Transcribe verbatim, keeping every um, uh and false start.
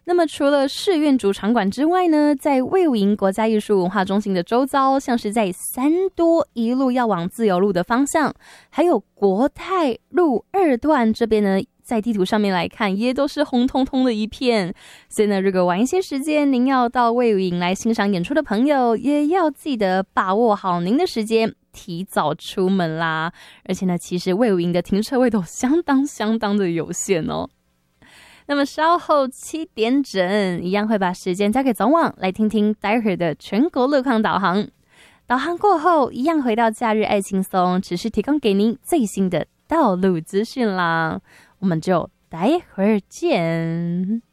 那么除了世运主场馆之外呢，在卫武营国家艺术文化中心的周遭，像是在三多一路要往自由路的方向，还有国泰路二段这边呢，在地图上面来看也都是红彤彤的一片。所以呢，如果晚一些时间您要到卫武营来欣赏演出的朋友，也要记得把握好您的时间，提早出门啦。而且呢，其实卫武营的停车位都相当相当的有限哦。那么稍后七点整，一样会把时间交给总网，来听听待会儿的全国路况导航。导航过后，一样回到假日爱轻松，只是提供给您最新的道路资讯啦。我们就待会儿见。